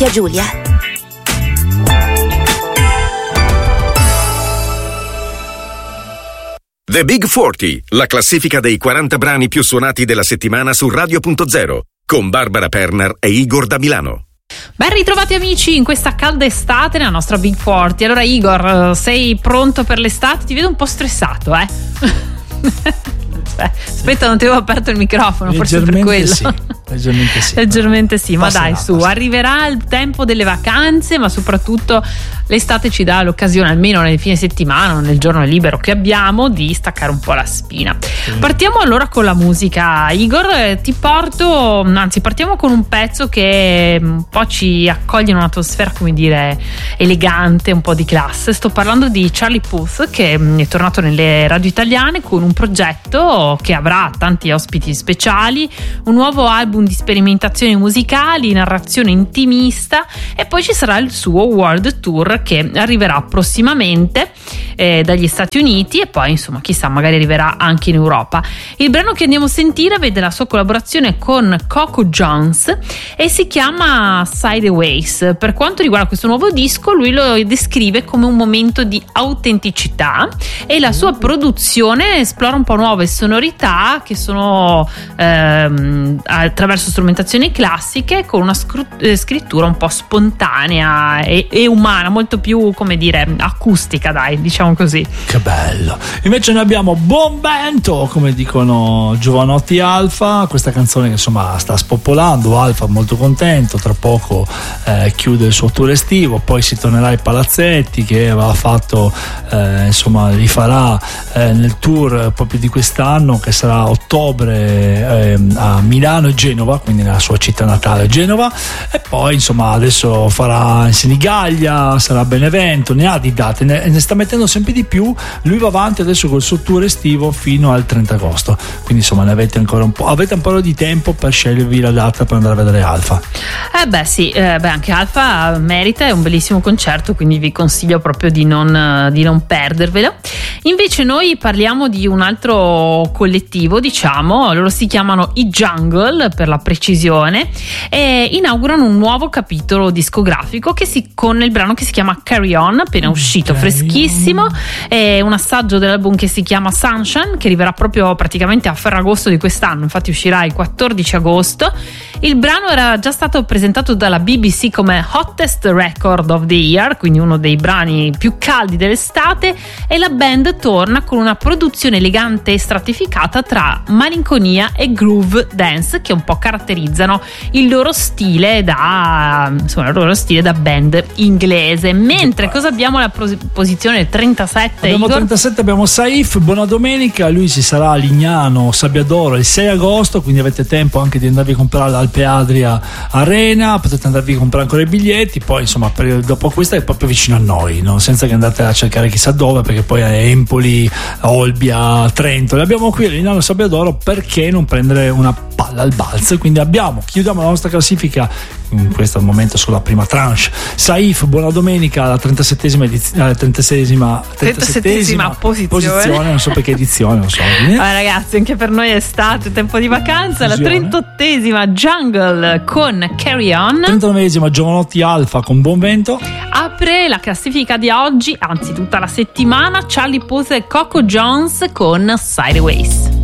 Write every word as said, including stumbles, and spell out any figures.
Giulia. The Big quaranta, la classifica dei quaranta brani più suonati della settimana su Radio punto zero, con Barbara Perner e Igor da Milano. Ben ritrovati amici in questa calda estate nella nostra Big quaranta. Allora Igor, sei pronto per l'estate? Ti vedo un po' stressato, eh? Aspetta, non ti avevo aperto il microfono, forse per quello. Sì, leggermente sì. Leggermente sì, ma passerà, dai, su, passerà. Arriverà il tempo delle vacanze, ma soprattutto l'estate ci dà l'occasione, almeno nel fine settimana o nel giorno libero che abbiamo, di staccare un po' la spina. Sì. Partiamo allora con la musica, Igor. eh, Ti porto, anzi, partiamo con un pezzo che un po' ci accoglie in un'atmosfera, come dire, elegante, un po' di classe. Sto parlando di Charlie Puth, che è tornato nelle radio italiane con un progetto che avrà tanti ospiti speciali, un nuovo album di sperimentazioni musicali, narrazione intimista, e poi ci sarà il suo World Tour che arriverà prossimamente eh, dagli Stati Uniti, e poi insomma chissà, magari arriverà anche in Europa. Il brano che andiamo a sentire vede la sua collaborazione con Coco Jones e si chiama Sideways. Per quanto riguarda questo nuovo disco, lui lo descrive come un momento di autenticità, e la sua produzione esplora un po' nuove sonorità che sono ehm, attraverso strumentazioni classiche, con una scr- scrittura un po' spontanea e, e umana, molto più, come dire, acustica, dai, diciamo così. Che bello. Invece noi abbiamo Bombento, come dicono Giovanotti Alfa, questa canzone che insomma sta spopolando. Alfa molto contento, tra poco eh, chiude il suo tour estivo, poi si tornerà ai palazzetti che aveva fatto, eh, insomma li farà eh, nel tour proprio di quest'anno, che sarà a ottobre eh, a Milano e Genova, quindi nella sua città natale Genova, e poi insomma adesso farà in Senigallia, sarà a Benevento, ne ha di date, ne, ne sta mettendo sempre di più. Lui va avanti adesso col suo tour estivo fino al trenta agosto, quindi insomma ne avete ancora un po', avete un po' di tempo per scegliervi la data per andare a vedere Alfa. Eh beh sì, eh, beh, anche Alfa merita, è un bellissimo concerto, quindi vi consiglio proprio di non, di non perdervelo. Invece noi parliamo di un altro collettivo, diciamo, loro si chiamano i Jungle per la precisione, e inaugurano un nuovo capitolo discografico che si, con il brano che si chiama Carry On, appena uscito, Carry freschissimo, è un assaggio dell'album che si chiama Sunshine, che arriverà proprio praticamente a Ferragosto di quest'anno, infatti uscirà il quattordici agosto. Il brano era già stato presentato dalla B B C come Hottest Record of the Year, quindi uno dei brani più caldi dell'estate, e la band torna con una produzione elegante e stratificata tra malinconia e groove dance, che un po' caratterizzano il loro stile da, insomma, il loro stile da band inglese. Mentre cosa abbiamo alla pos- posizione trentasette? Abbiamo Igor? trentasette, abbiamo Saif, buona domenica. Lui ci sarà a Lignano, Sabbiadoro il sei agosto, quindi avete tempo anche di andarvi a comprare l'Alpe Adria Arena, potete andarvi a comprare ancora i biglietti. Poi insomma per, dopo questa è proprio vicino a noi, no? Senza che andate a cercare chissà dove, perché poi è Empoli, Olbia, Trento, le abbiamo qui a Lignano, Sabbiadoro. Perché non prendere una palla al balzo? Quindi abbiamo, chiudiamo la nostra classifica in questo momento sulla prima tranche. Saif, buona domenica, la trentasettesima edizione, la trentaseiesima trentasettesima posizione. posizione, non so perché edizione, non so. Ah, ragazzi, anche per noi è estate, tempo di vacanza. La trentottesima Jungle con Carry On, trentanovesima Giovanotti Alfa con Buonvento. apre la classifica di oggi, anzi tutta la settimana, Charlie Puth e Coco Jones con Sideways.